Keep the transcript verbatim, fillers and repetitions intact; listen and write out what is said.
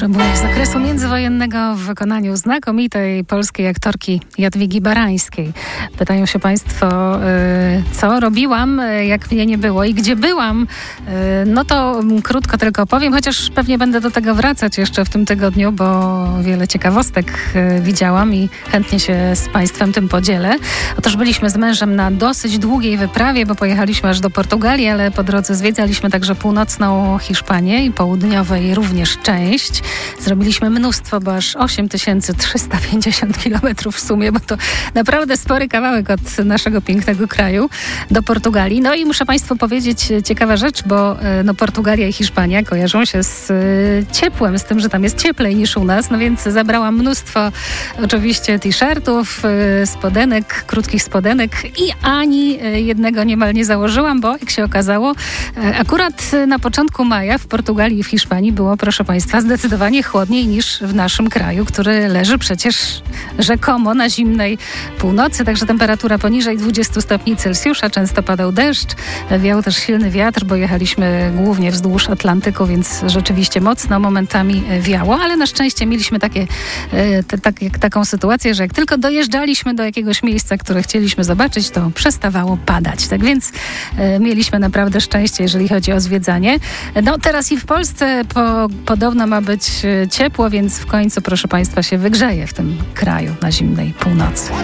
Przeboje z okresu międzywojennego w wykonaniu znakomitej polskiej aktorki Jadwigi Barańskiej. Pytają się Państwo, co robiłam, jak mnie nie było i gdzie byłam. No to krótko tylko opowiem, chociaż pewnie będę do tego wracać jeszcze w tym tygodniu, bo wiele ciekawostek widziałam i chętnie się z Państwem tym podzielę. Otóż byliśmy z mężem na dosyć długiej wyprawie, bo pojechaliśmy aż do Portugalii, ale po drodze zwiedzaliśmy także północną Hiszpanię i południowej również część. Zrobiliśmy mnóstwo, bo aż osiem tysięcy trzysta pięćdziesiąt kilometrów w sumie, bo to naprawdę spory kawałek od naszego pięknego kraju do Portugalii. No i muszę Państwu powiedzieć ciekawa rzecz, bo no, Portugalia i Hiszpania kojarzą się z ciepłem, z tym, że tam jest cieplej niż u nas, no więc zabrałam mnóstwo oczywiście t-shirtów, spodenek, krótkich spodenek i ani jednego niemal nie założyłam, bo jak się okazało, akurat na początku maja w Portugalii i w Hiszpanii było, proszę Państwa, zdecydowanie chłodniej niż w naszym kraju, który leży przecież rzekomo na zimnej północy, także temperatura poniżej dwudziestu stopni Celsjusza, często padał deszcz, wiał też silny wiatr, bo jechaliśmy głównie wzdłuż Atlantyku, więc rzeczywiście mocno momentami wiało, ale na szczęście mieliśmy takie, te, tak, taką sytuację, że jak tylko dojeżdżaliśmy do jakiegoś miejsca, które chcieliśmy zobaczyć, to przestawało padać. Tak więc e, mieliśmy naprawdę szczęście, jeżeli chodzi o zwiedzanie. No teraz i w Polsce po, podobno ma być ciepło, więc w końcu, proszę Państwa, się wygrzeje w tym kraju na zimnej północy.